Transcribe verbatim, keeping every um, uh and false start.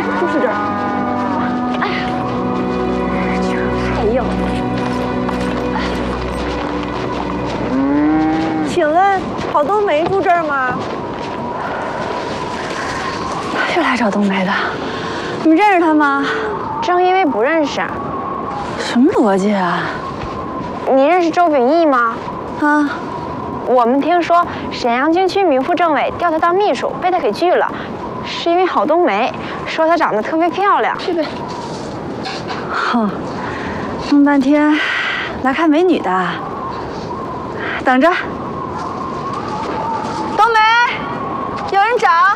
就是这儿。哎呀，这太硬了。请问郝冬梅住这儿吗？又来找冬梅的，你们认识她吗？ 正因为不认识。 什么逻辑啊？ 你认识周秉义吗？ 啊。 我们听说沈阳军区民副政委调他当秘书，被他给拒了，是因为郝冬梅说她长得特别漂亮。 去呗。哼，弄半天来看美女的，等着。冬梅，有人找。